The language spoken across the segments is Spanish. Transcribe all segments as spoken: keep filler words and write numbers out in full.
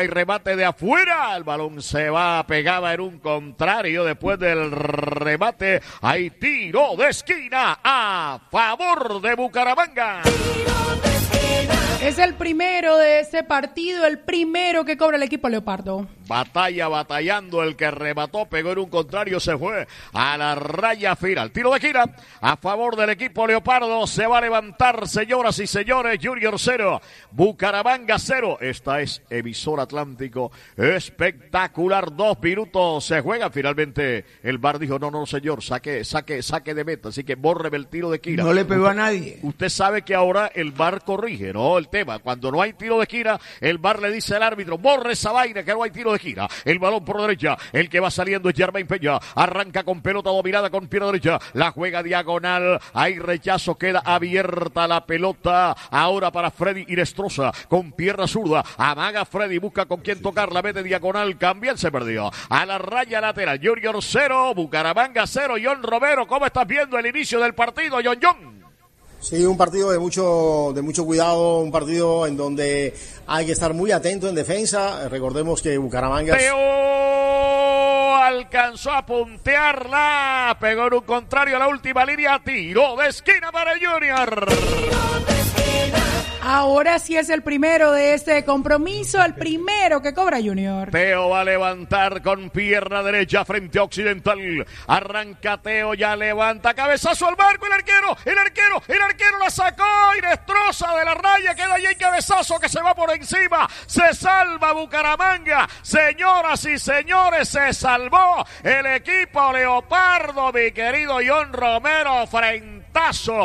Y remate de afuera, el balón se va, pegaba en un contrario después del remate. Hay tiro de esquina a favor de Bucaramanga. Es el primero de este partido, el primero que cobra el equipo Leopardo. Batalla, batallando, el que remató, pegó en un contrario, se fue a la raya final. Tiro de esquina a favor del equipo Leopardo. Se va a levantar, señoras y señores. Junior cero, Bucaramanga cero. Esta es emisora Atlántico. Espectacular, dos minutos se juega. Finalmente el V A R dijo, no, no, señor, saque, saque, saque de meta. Así que bórreme el tiro de esquina. No le pegó usted, a nadie. Usted sabe que ahora el V A R corrige, ¿no? El tema, cuando no hay tiro de esquina, el V A R le dice al árbitro, borre esa vaina que no hay tiro de esquina. El balón por derecha, el que va saliendo es Germain Peña, arranca con pelota dominada con pierna derecha, la juega diagonal, hay rechazo, queda abierta la pelota, ahora para Freddy Inestrosa, con pierna zurda, amaga Freddy, busca con quién tocar, la mete diagonal, cambia, se perdió, a la raya lateral, Junior cero, Bucaramanga cero, John Romero, ¿cómo estás viendo el inicio del partido, John John? Sí, un partido de mucho de mucho cuidado, un partido en donde hay que estar muy atento en defensa. Recordemos que Bucaramanga... Teo alcanzó a puntearla, pegó en un contrario a la última línea, tiro de esquina para el Junior. Ahora sí es el primero de este compromiso, el primero que cobra Junior. Teo va a levantar con pierna derecha frente a Occidental. Arranca Teo, ya levanta, cabezazo al marco, el arquero, el arquero, el arquero la sacó y destroza de la raya, queda ahí el cabezazo que se va por encima. Se salva Bucaramanga, señoras y señores, se salvó el equipo Leopardo, mi querido John Romero, frentazo.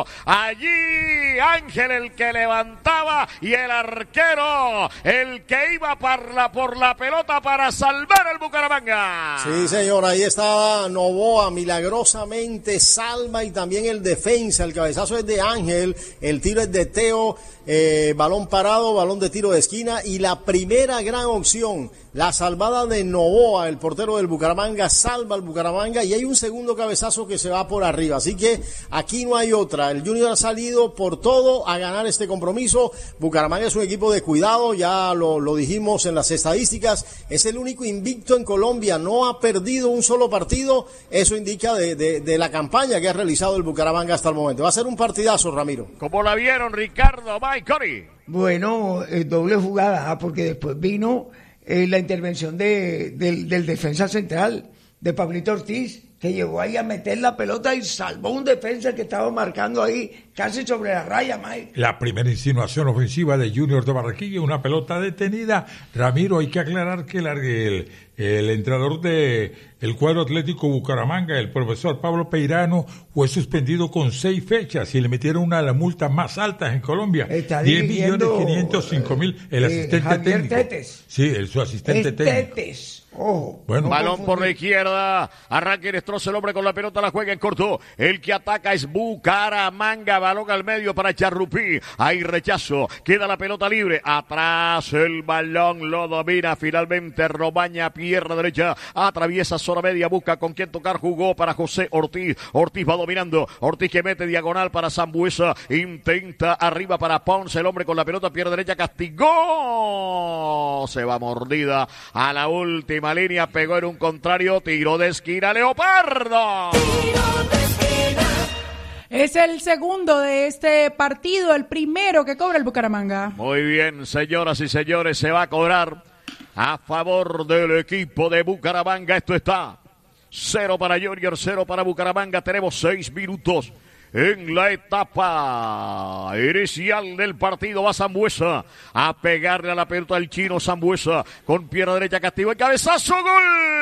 Allí Ángel el que levantaba y el arquero el que iba por la, por la pelota para salvar al Bucaramanga. Sí, señor, ahí está Novoa, milagrosamente salva, y también el defensa, el cabezazo es de Ángel, el tiro es de Teo, eh, balón parado, balón de tiro de esquina, y la primera gran opción, la salvada de Novoa, el portero del Bucaramanga, salva al Bucaramanga, y hay un segundo cabezazo que se va por arriba, así que aquí no hay otra. El Junior ha salido por todo a ganar este compromiso. Bucaramanga es un equipo de cuidado, ya lo, lo dijimos en las estadísticas, es el único invicto en Colombia, no ha perdido un solo partido. Eso indica de, de, de la campaña que ha realizado el Bucaramanga hasta el momento. Va a ser un partidazo, Ramiro. ¿Cómo la vieron, Ricardo, Mike, Cori? Bueno, eh, doble jugada, ¿ah? Porque después vino eh, la intervención de, del, del defensa central, de Pablito Ortiz, que llegó ahí a meter la pelota y salvó un defensa que estaba marcando ahí casi sobre la raya, Mike. La primera insinuación ofensiva de Junior de Barranquilla, una pelota detenida. Ramiro, hay que aclarar que el, el, el entrenador de el cuadro Atlético Bucaramanga, el profesor Pablo Peirano, fue suspendido con seis fechas y le metieron una de las multas más altas en Colombia. Está diez millones quinientos cinco mil. El eh, asistente Javier técnico. Tetes. Sí, el, su asistente es técnico. Tetes. Ojo, bueno, balón por la izquierda, arranca y destroza el hombre con la pelota, la juega en corto, el que ataca es Bucaramanga, balón al medio para Charrupí, hay rechazo, queda la pelota libre, atrás el balón lo domina finalmente Romaña, pierna derecha, atraviesa zona media, busca con quién tocar, jugó para José Ortiz, Ortiz va dominando, Ortiz que mete diagonal para Sambuesa, intenta arriba para Ponce, el hombre con la pelota, pierna derecha, castigó, se va mordida a la última línea, pegó en un contrario, tiro de esquina, Leopardo. Es el segundo de este partido, el primero que cobra el Bucaramanga. Muy bien, señoras y señores, se va a cobrar a favor del equipo de Bucaramanga. Esto está cero para Junior, cero para Bucaramanga. Tenemos seis minutos en la etapa inicial del partido. Va Sambuesa a pegarle a la pelota al chino. Sambuesa con pierna derecha, castigo el cabezazo, gol.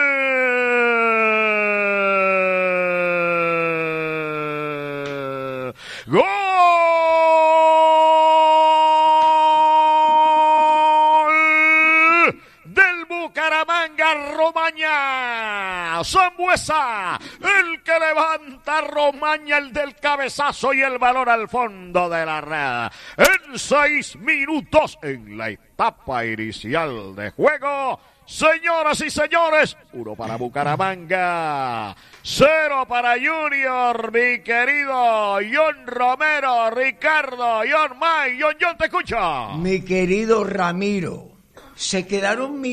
¡Gol del Bucaramanga! Romaña, Sambuesa, el que levanta, Romaña, el del cabezazo y el balón al fondo de la red. En seis minutos en la etapa inicial de juego. Señoras y señores, uno para Bucaramanga, cero para Junior, mi querido John Romero, Ricardo, John May, John John, te escucho. Mi querido Ramiro, se quedaron